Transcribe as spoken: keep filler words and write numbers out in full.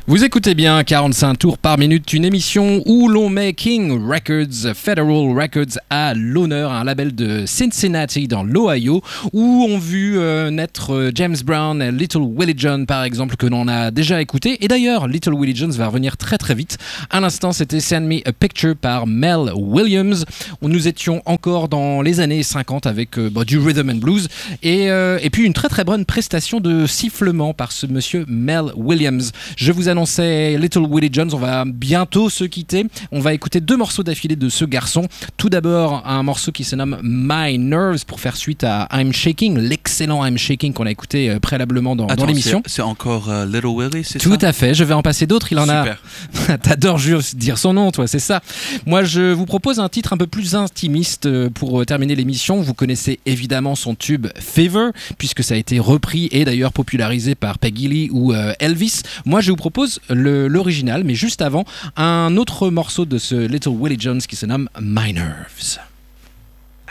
Vous écoutez bien quarante-cinq tours par minute, une émission où l'on met King Records, Federal Records à l'honneur, un label de Cincinnati dans l'Ohio, où ont vu euh, naître James Brown et Little Willie John par exemple, que l'on a déjà écouté. Et d'ailleurs, Little Willie John va revenir très très vite. À l'instant, c'était Send Me a Picture par Mel Williams. Nous étions encore dans les années cinquante avec euh, bah, du rhythm and blues et, euh, et puis une très très bonne prestation de sifflement par ce monsieur Mel Williams. Je vous annonçais Little Willie John, on va bientôt se quitter. On va écouter deux morceaux d'affilée de ce garçon. Tout d'abord, un morceau qui se nomme My Nerves pour faire suite à I'm Shaking, l'excellent I'm Shaking qu'on a écouté préalablement dans, Attends, dans l'émission. C'est, c'est encore uh, Little Willie, c'est Tout ça? Tout à fait, je vais en passer d'autres, il en Super. a... T'adores juste dire son nom, toi, c'est ça. Moi, je vous propose un titre un peu plus intimiste pour terminer l'émission. Vous connaissez évidemment son tube Fever, puisque ça a été repris et d'ailleurs popularisé par Peggy Lee ou euh, Elvis. Moi, je vous propose le, l'original, mais juste avant, un autre morceau de ce Little Willie John qui se nomme My Nerves.